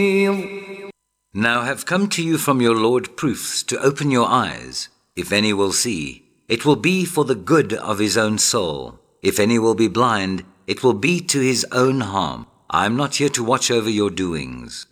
Now have come to you from your Lord proofs to open your eyes. If any will see, it will be for the good of his own soul. If any will be blind, it will be to his own harm. I am not here to watch over your doings.